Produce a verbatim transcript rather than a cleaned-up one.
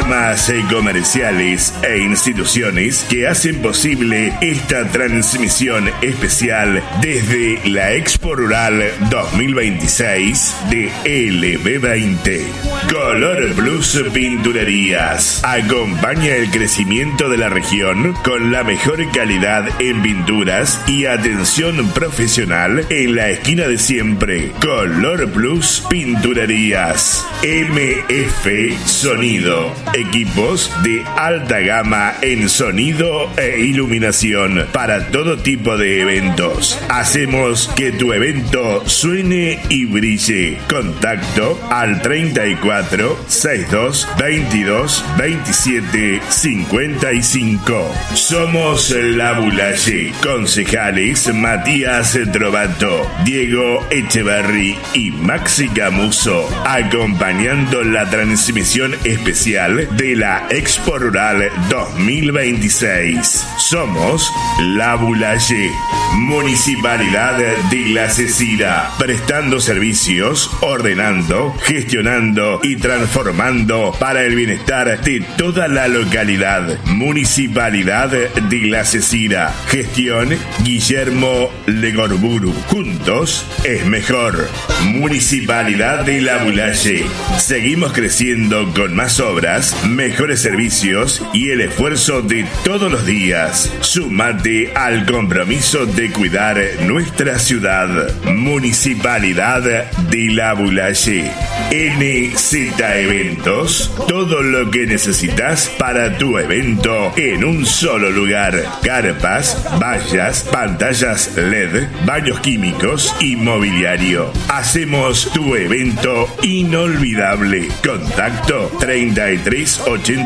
programas comerciales e instituciones que hacen posible esta transmisión especial desde la Expo Rural dos mil veintiséis de L B veinte. Color Plus Pinturerías acompaña el crecimiento de la región con la mejor calidad en pinturas y atención profesional en la esquina de siempre. Color Plus Pinturerías. M F Sonido. Equipos de alta gama en sonido e iluminación para todo tipo de eventos. Hacemos que tu evento suene y brille. Contacto al treinta y cuatro, sesenta y dos, veintidós, veintisiete, cincuenta y cinco. Somos La Boulaye. Concejales Matías Trovato, Diego Echeverry y Maxi Camuso, acompañando la transmisión especial de la Expo Rural dos mil veintiséis. Somos La Boulaye, Municipalidad de La Cecina, prestando servicios, ordenando, gestionando y transformando para el bienestar de toda la localidad. Municipalidad de La Cecina. Gestión Guillermo Legorburu. Juntos es mejor. Municipalidad de La Boulaye. Seguimos creciendo con más obras, mejores servicios y el esfuerzo de todos los días. Sumate al compromiso de cuidar nuestra ciudad. Municipalidad de La Boulaye. N Z Eventos. Todo lo que necesitas para tu evento en un solo lugar. Carpas, vallas, pantallas L E D, baños químicos y mobiliario. Hacemos tu evento inolvidable. Contacto treinta y tres ochenta